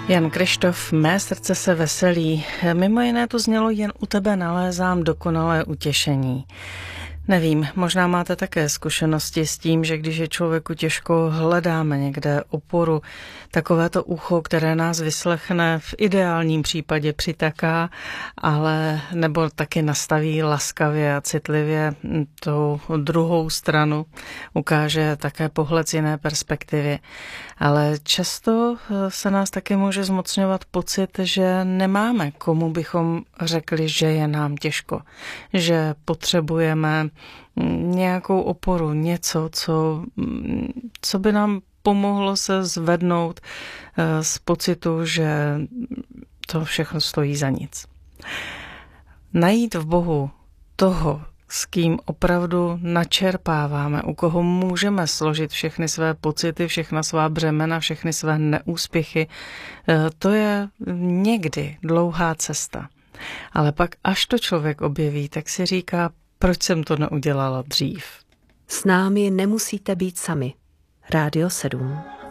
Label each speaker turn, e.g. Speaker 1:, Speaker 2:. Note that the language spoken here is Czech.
Speaker 1: Jan Kryštof, Mé srdce se veselí. Mimo jiné to znělo Jen u tebe nalézám dokonalé utěšení. Nevím, možná máte také zkušenosti s tím, že když je člověku těžko, hledáme někde oporu, takovéto ucho, které nás vyslechne, v ideálním případě přitaká, ale nebo taky nastaví laskavě a citlivě tou druhou stranu, ukáže také pohled z jiné perspektivy. Ale často se nás taky může zmocňovat pocit, že nemáme, komu bychom řekli, že je nám těžko, že potřebujeme nějakou oporu, něco, co by nám pomohlo se zvednout z pocitu, že to všechno stojí za nic. Najít v Bohu toho, s kým opravdu načerpáváme, u koho můžeme složit všechny své pocity, všechna svá břemena, všechny své neúspěchy, to je někdy dlouhá cesta. Ale pak, až to člověk objeví, tak si říká, proč jsem to neudělala dřív.
Speaker 2: S námi nemusíte být sami. Rádio 7.